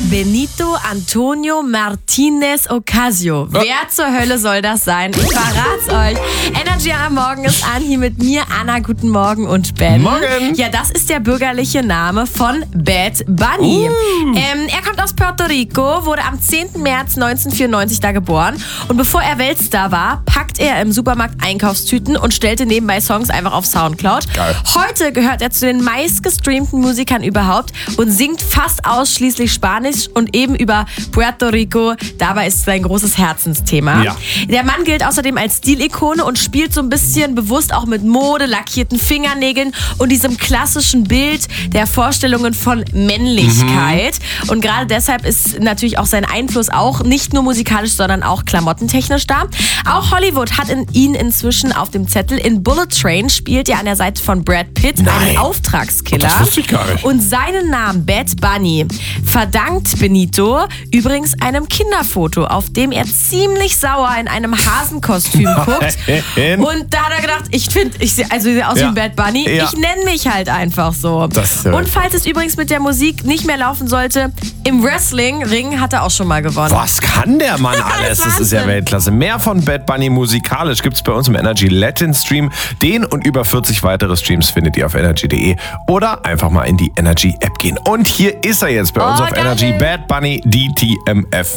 Benito Antonio Martinez Ocasio. Wer zur Hölle soll das sein? Ich verrat's euch. Energy am Morgen ist an, hier mit mir, Anna. Guten Morgen und Ben. Morgen. Ja, das ist der bürgerliche Name von Bad Bunny. Er kommt aus Puerto Rico, wurde am 10. März 1994 da geboren. Und bevor er Weltstar war, packt er im Supermarkt Einkaufstüten und stellte nebenbei Songs einfach auf Soundcloud. Geil. Heute gehört er zu den meistgestreamten Musikern überhaupt und singt fast ausschließlich Spanisch und eben über Puerto Rico. Dabei ist es sein großes Herzensthema. Ja. Der Mann gilt außerdem als Stilikone und spielt so ein bisschen bewusst auch mit Mode, lackierten Fingernägeln und diesem klassischen Bild der Vorstellungen von Männlichkeit. Und gerade deshalb ist natürlich auch sein Einfluss auch nicht nur musikalisch, sondern auch klamottentechnisch da. Auch Hollywood hat ihn inzwischen auf dem Zettel. In Bullet Train spielt er an der Seite von Brad Pitt einen Auftragskiller. Das wusste ich gar nicht. Und seinen Namen Bad Bunny verdankt Benito übrigens einem Kinderfoto, auf dem er ziemlich sauer in einem Hasenkostüm guckt. Und da hat er gedacht, ich sehe aus wie Bad Bunny. Ja. Ich nenne mich halt einfach so. Und falls es übrigens mit der Musik nicht mehr laufen sollte, im Wrestling-Ring hat er auch schon mal gewonnen. Was kann der Mann alles? Das ist ja Wahnsinn. Weltklasse. Mehr von Bad Bunny musikalisch gibt es bei uns im Energy Latin Stream. Den und über 40 weitere Streams findet ihr auf energy.de oder einfach mal in die Energy App gehen. Und hier ist er jetzt bei uns auf geil. Energy, Bad Bunny DTMF.